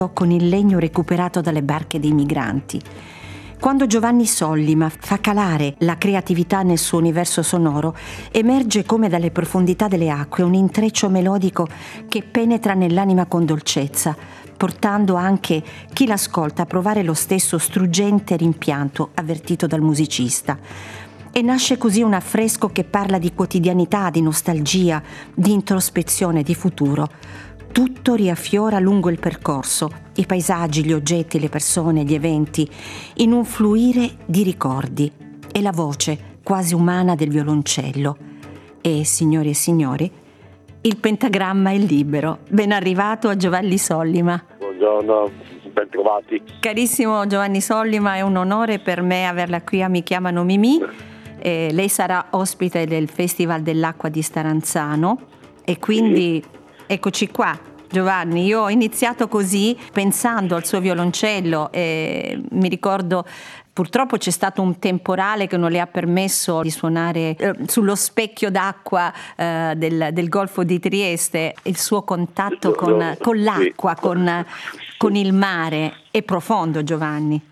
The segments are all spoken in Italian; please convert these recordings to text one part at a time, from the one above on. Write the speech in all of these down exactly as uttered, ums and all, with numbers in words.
con il legno recuperato dalle barche dei migranti. Quando Giovanni Sollima fa calare la creatività nel suo universo sonoro, emerge come dalle profondità delle acque un intreccio melodico che penetra nell'anima con dolcezza, portando anche chi l'ascolta a provare lo stesso struggente rimpianto avvertito dal musicista. E nasce così un affresco che parla di quotidianità, di nostalgia, di introspezione, di futuro. Tutto riaffiora lungo il percorso, i paesaggi, gli oggetti, le persone, gli eventi, in un fluire di ricordi. E la voce quasi umana del violoncello. E, signori e signori, il pentagramma è libero. Ben arrivato a Giovanni Sollima. Buongiorno, ben trovati. Carissimo Giovanni Sollima, è un onore per me averla qui a Mi chiamano Mimì. Eh, lei sarà ospite del Festival dell'Acqua di Staranzano e quindi... Sì. Eccoci qua, Giovanni. Io ho iniziato così, pensando al suo violoncello, e mi ricordo purtroppo c'è stato un temporale che non le ha permesso di suonare eh, sullo specchio d'acqua eh, del, del Golfo di Trieste. Il suo contatto con, con l'acqua, con, con il mare è profondo, Giovanni.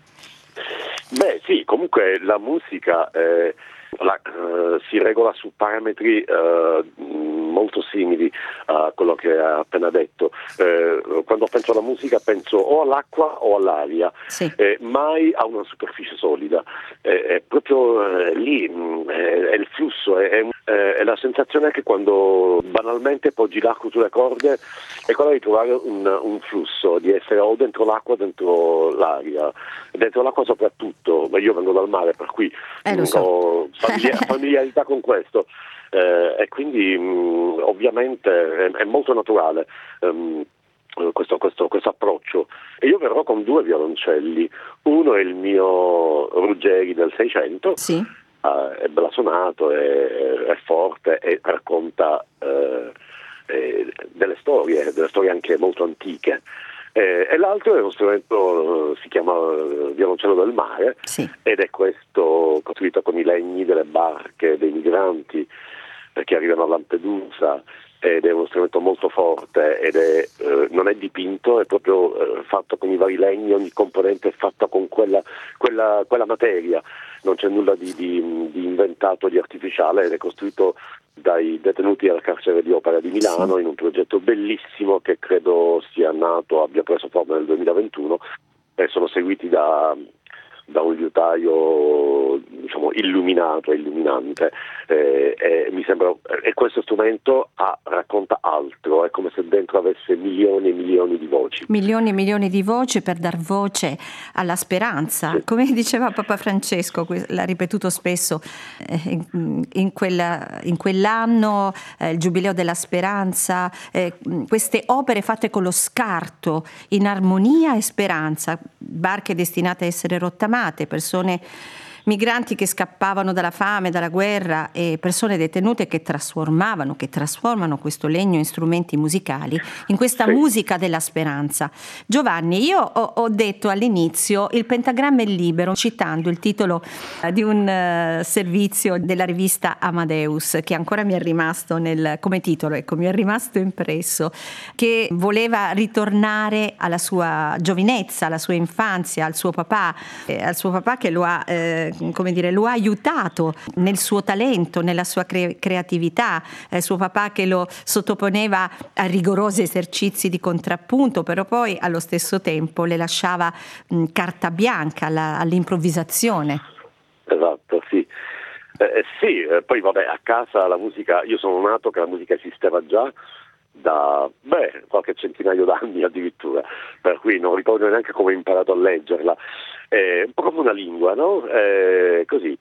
Beh sì, comunque la musica eh, la, eh, si regola su parametri eh, molto simili a quello che ha appena detto. Eh, quando penso alla musica penso o all'acqua o all'aria, sì. eh, mai a una superficie solida. Eh, è proprio eh, lì, mh, è, è il flusso, è, è, è la sensazione che quando banalmente poggi l'acqua sulle corde è quella di trovare un, un flusso, di essere o dentro l'acqua o dentro l'aria, dentro l'acqua soprattutto, ma io vengo dal mare per cui eh, lo ho so. familiar- familiarità con questo. Eh, e quindi mh, ovviamente è, è molto naturale um, questo, questo, questo approccio. E io verrò con due violoncelli. Uno è il mio Ruggeri del Seicento, sì. uh, è bella suonato, è, è forte e racconta uh, eh, delle storie, delle storie anche molto antiche. Eh, e l'altro è uno strumento, si chiama violoncello del mare, sì. ed è questo costruito con i legni delle barche dei migranti eh, che arrivano a Lampedusa, ed è uno strumento molto forte ed è, eh, non è dipinto, è proprio eh, fatto con i vari legni, ogni componente è fatta con quella, quella, quella materia, non c'è nulla di, di, di inventato, di artificiale, ed è costruito dai detenuti al carcere di Opera di Milano, sì. in un progetto bellissimo che credo sia nato, abbia preso forma nel duemilaventuno, e sono seguiti da, da un liutaio, diciamo, illuminato e illuminante, eh, e mi sembra, e questo strumento ha, racconta altro, è come se dentro avesse milioni e milioni di voci. Milioni e milioni di voci per dar voce alla speranza, sì. Come diceva Papa Francesco, l'ha ripetuto spesso, eh, in, in, quella, in quell'anno, eh, il Giubileo della Speranza, eh, queste opere fatte con lo scarto, in armonia e speranza, barche destinate a essere rottamate, persone migranti che scappavano dalla fame, dalla guerra, e persone detenute che trasformavano, che trasformano questo legno in strumenti musicali, in questa sì. musica della speranza. Giovanni, io ho, ho detto all'inizio il pentagramma è libero, citando il titolo di un uh, servizio della rivista Amadeus, che ancora mi è rimasto nel, come titolo, ecco, mi è rimasto impresso, che voleva ritornare alla sua giovinezza, alla sua infanzia, al suo papà, eh, al suo papà che lo ha eh, come dire, lo ha aiutato nel suo talento, nella sua cre- creatività, eh, suo papà che lo sottoponeva a rigorosi esercizi di contrappunto, però poi allo stesso tempo le lasciava mh, carta bianca alla, all'improvvisazione. Esatto, sì. Eh, sì, eh, poi vabbè, a casa la musica, io sono nato che la musica esisteva già da beh, qualche centinaio d'anni addirittura, per cui non ricordo neanche come ho imparato a leggerla. È un po' come una lingua, no? Eh, così.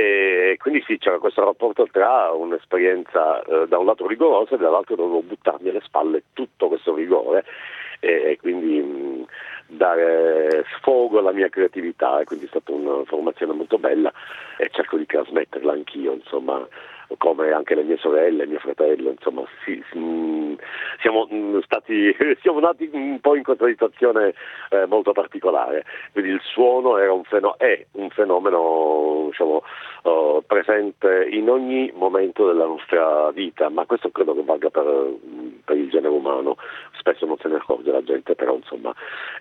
E quindi sì, c'era questo rapporto tra un'esperienza eh, da un lato rigorosa e dall'altro dovevo buttarmi alle spalle tutto questo rigore e, e quindi mh, dare sfogo alla mia creatività, e quindi è stata una formazione molto bella e cerco di trasmetterla anch'io, insomma, come anche le mie sorelle, mio fratello, insomma, sì, sì, siamo stati, siamo nati un po' in questa situazione eh, molto particolare, quindi il suono era un fenomeno, è un fenomeno, diciamo, uh, presente in ogni momento della nostra vita, ma questo credo che valga per, per il genere umano, spesso non se ne accorge la gente, però insomma